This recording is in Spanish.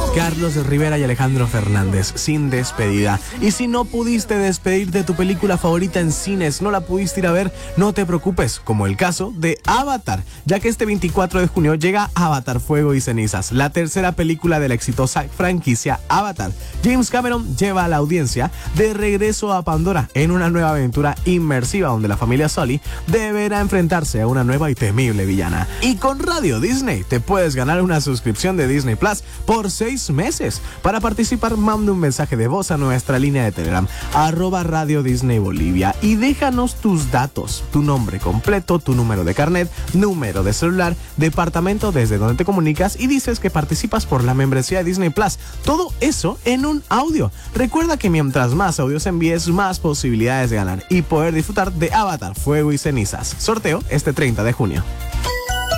Carlos Rivera y Alejandro Fernández, sin despedida. Y si no pudiste despedir de tu película favorita en cines, no la pudiste ir a ver, no te preocupes, como el caso de Avatar, ya que este 24 de junio llega Avatar Fuego y Cenizas, la tercera película de la exitosa franquicia Avatar. James Cameron lleva a la audiencia de regreso a Pandora en una nueva aventura inmersiva donde la familia Sully deberá enfrentarse a una nueva y temible villana. Y con Radio Disney te puedes ganar una suscripción de Disney Plus por 6 meses. Para participar, manda un mensaje de voz a nuestra línea de Telegram, @Radio Disney Bolivia, y déjanos tus datos, tu nombre completo, tu número de carnet, número de celular, departamento desde donde te comunicas y dices que participas por la membresía de Disney Plus. Todo eso en un audio. Recuerda que mientras más audios envíes, más posibilidades de ganar y poder disfrutar de Avatar Fuego y Cenizas. Sorteo este 30 de junio.